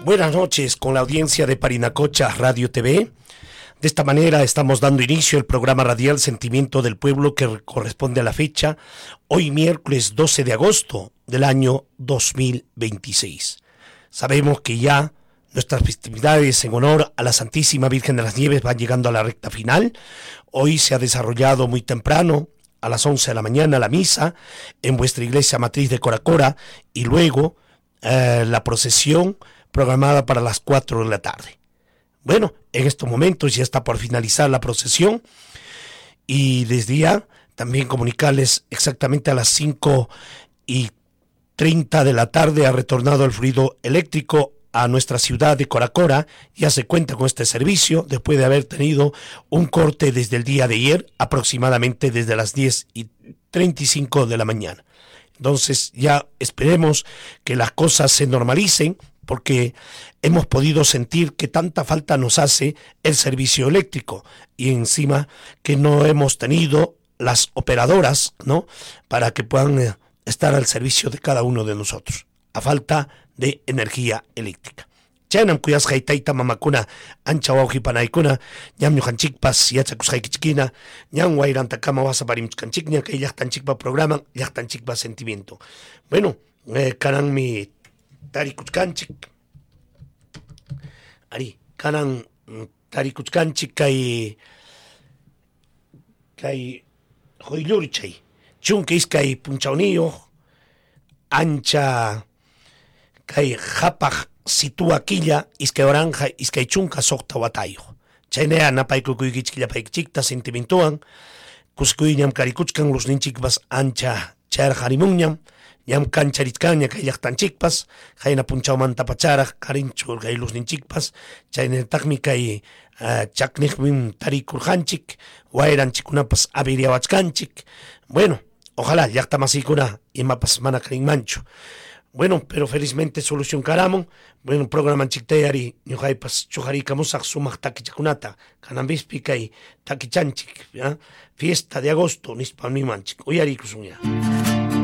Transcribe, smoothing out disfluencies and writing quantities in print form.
Buenas noches con la audiencia de Parinacocha Radio TV. De esta manera estamos dando inicio al programa radial Sentimiento del Pueblo que corresponde a la fecha, hoy miércoles 12 de agosto del año 2026. Sabemos que ya nuestras festividades en honor a la Santísima Virgen de las Nieves van llegando a la recta final. Hoy se ha desarrollado muy temprano, a las 11 de la mañana, la misa en vuestra iglesia matriz de Coracora y luego la procesión programada para las 4 de la tarde. Bueno, en estos momentos ya está por finalizar la procesión y desde ya también comunicarles exactamente a las 5:30 de la tarde ha retornado el fluido eléctrico a nuestra ciudad de Coracora. Ya se cuenta con este servicio después de haber tenido un corte desde el día de ayer, aproximadamente desde las 10:35 de la mañana. Entonces ya esperemos que las cosas se normalicen, porque hemos podido sentir que tanta falta nos hace el servicio eléctrico y encima que no hemos tenido las operadoras, ¿no?, para que puedan estar al servicio de cada uno de nosotros, a falta de energía eléctrica. Chaynam kuyas haytayta mamakuna ancha wawqipanaykuna ñam ñuqanchikpas yachakusqaykichkina ñam wayrantakama wasaparimchkanchikña kay llaqtanchikpa programa llaqtanchikpa sentimiento. Bueno, kananmi tarikuchkanchik ari kanan tarikuchkanchik kay hoyllurchay chunka iskay punchawniyuq ancha kay hapaq situa killa iskay oranja iskay chunka soqta watayuq chaynaya napaykuykuykichik llapaykichikta sentimientuwan kuskuyñam karikuchkan luzninchikpas ancha chayarqarimunñam ñam kancharitkaña kay llaqtanchikpas hayna punchawmanta pacharaq karinchu kay luzninchikpas chaynataqmi kay chaqniqmin tarikurqanchik wayranchikkunapas averiawachkanchik. Bueno, ojalá llaqta masiykuna imapas mana karinmanchu. Bueno, pero felizmente solucionkaramun. Bueno, programanchiktayari ñuqaypas chuqariykamusaq sumaq takichakunata kananpispi kay takichanchik, ¿ya? Fiesta de agosto nispa nimanchik uyariykusunña.